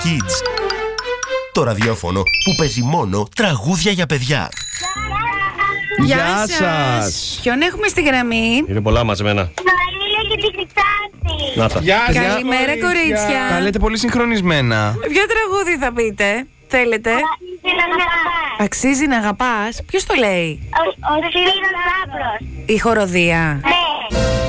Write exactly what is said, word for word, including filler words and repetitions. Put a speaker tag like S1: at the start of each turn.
S1: Kids. Το ραδιόφωνο που παίζει μόνο τραγούδια για παιδιά.
S2: Γεια
S3: Γεια
S2: σας.
S3: σας.
S2: Ποιον έχουμε στη γραμμή?
S4: Είναι πολλά μαζεμένα.
S5: Μαρίλα και την Χρυσάφη.
S4: Να τα.
S3: Γεια σας,
S2: Καλημέρα, κορίτσια.
S3: Τα λέτε πολύ συγχρονισμένα.
S2: Ποιο τραγούδι θα πείτε? Θέλετε?
S5: Αξίζει να αγαπάς.
S2: Αξίζει να αγαπάς. Ποιος το λέει?
S5: Ο Σπύρος Λάμπρος.
S2: Η χοροδία.
S5: Ναι.